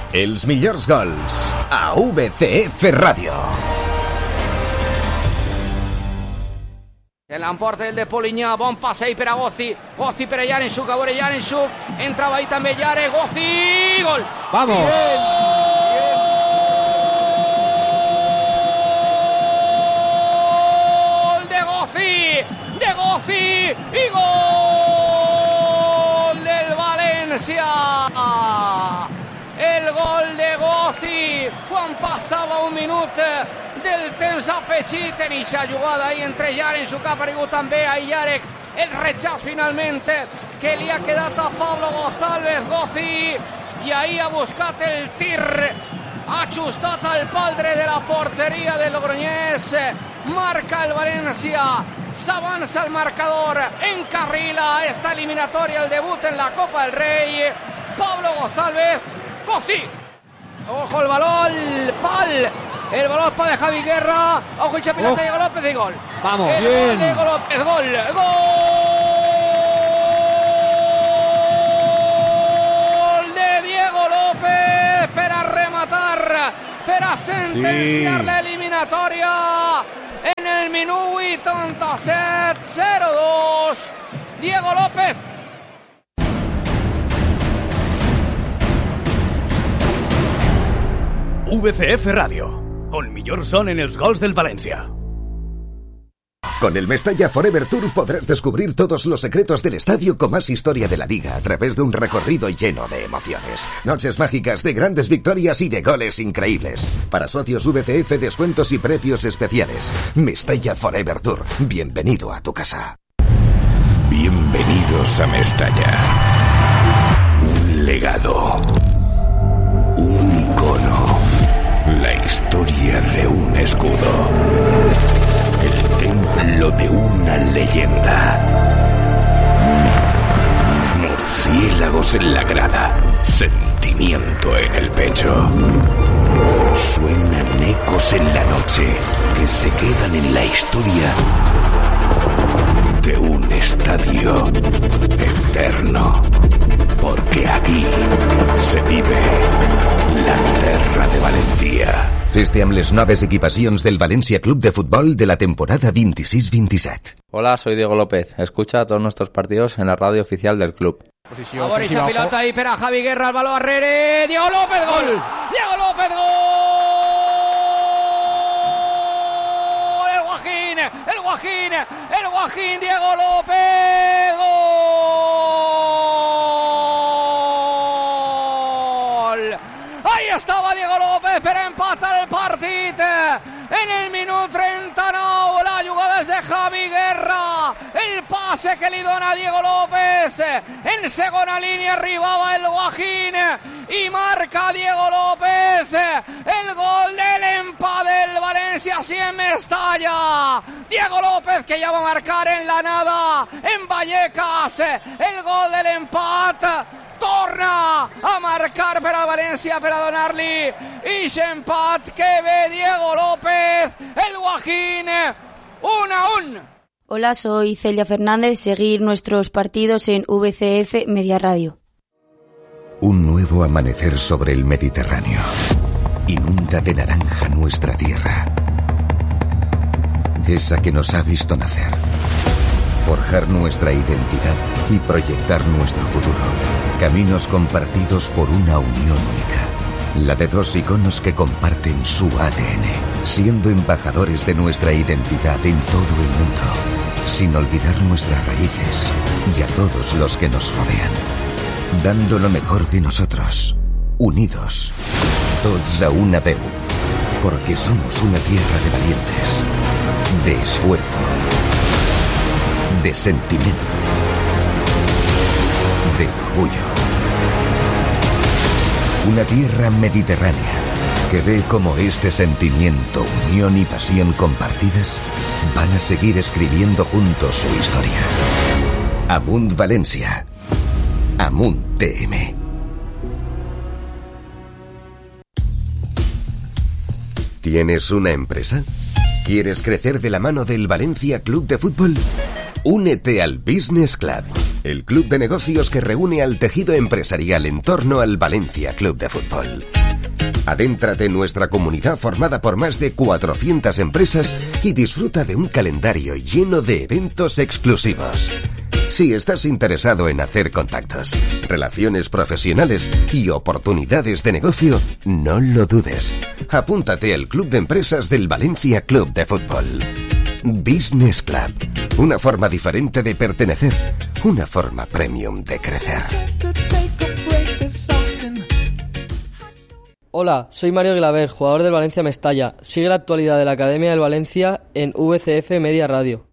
Els millors gols a VCF Ràdio. L'emporta el de Polinyà, bon passei per a Gozzi per a Yarenchuk, a veure Yarenchuk, entrava ahí també Yare, Gozzi, gol! ¡Vamos! Gol de Gozzi i gol del València! El gol de Gozzi quan passava un minut del temps afegit en aquesta jugada ahí entre Yarenchuk, ha aparegut també a Yarek, el rechaç finalment que li ha quedat a Pablo González. Gozzi i ahí ha buscat el tir ajustat al pal dret de la porteria del Logroñés. Marca el València, s'avança el marcador, encarrila esta eliminatòria, el debut en la Copa del Rei. Pablo González, Gozzi. Ojo el balón, pal. El balón para de Javi Guerra. Ojo y chapilata, Diego López y gol. Vamos, el bien. Gol, Diego López, gol. Gol de Diego López para rematar, para sentenciar la eliminatoria en el minuto 87, 0-2. Diego López. VCF Radio, el millor son en els gols del Valencia. Con el Mestalla Forever Tour podrás descubrir todos los secretos del estadio con más historia de la liga a través de un recorrido lleno de emociones. Noches mágicas de grandes victorias y de goles increíbles. Para socios VCF, descuentos y precios especiales. Mestalla Forever Tour. Bienvenido a tu casa. Bienvenidos a Mestalla. Un legado. Un icono. La historia de un escudo. El templo de una leyenda. Murciélagos en la grada. Sentimiento en el pecho. Suenan ecos en la noche que se quedan en la historia de un estadio eterno. Porque aquí se vive la terra de Valentía. Feste amb les noves equipacions del Valencia Club de Fútbol de la temporada 26-27. Hola, soy Diego López. Escucha todos nuestros partidos en la radio oficial del club. Posició ofensiva. Pilota ahí per a Javi Guerra, el balón a Rere. Diego López, gol. Diego López, gol. El Guajín, Diego López, gol. Ahí estaba Diego López per empatar el partit. En el minuto 39, la jugada es de Javi Guerra. El pase que li dona Diego López. En segona línia arribava el Guajín y marca Diego López. El gol del empat del Valencia así en Mestalla. Diego López que ya va a marcar en la nada, en Vallecas. El gol del empat. Torna a marcar per al València per a donar-li ix empat que ve Diego López, el Guajín, 1-1. Hola, soy Celia Fernández. Seguir nuestros partidos en VCF Media Radio. Un nuevo amanecer sobre el Mediterráneo. Inunda de naranja nuestra tierra. Esa que nos ha visto nacer. Forjar nuestra identidad y proyectar nuestro futuro. Caminos compartidos por una unión única. La de dos iconos que comparten su ADN, siendo embajadores de nuestra identidad en todo el mundo, sin olvidar nuestras raíces y a todos los que nos rodean. Dando lo mejor de nosotros, unidos, tots a una veu, porque somos una tierra de valientes, de esfuerzo, de sentimiento, de orgullo. Una tierra mediterránea que ve cómo este sentimiento, unión y pasión compartidas van a seguir escribiendo juntos su historia. Amunt Valencia. Amunt TM. ¿Tienes una empresa? ¿Quieres crecer de la mano del Valencia Club de Fútbol? Únete al Business Club, el club de negocios que reúne al tejido empresarial en torno al Valencia Club de Fútbol. Adéntrate en nuestra comunidad formada por más de 400 empresas y disfruta de un calendario lleno de eventos exclusivos. Si estás interesado en hacer contactos, relaciones profesionales y oportunidades de negocio, no lo dudes. Apúntate al Club de Empresas del Valencia Club de Fútbol. Business Club. Una forma diferente de pertenecer. Una forma premium de crecer. Hola, soy Mario Glaver, jugador del Valencia Mestalla. Sigue la actualidad de la Academia del Valencia en VCF Media Radio.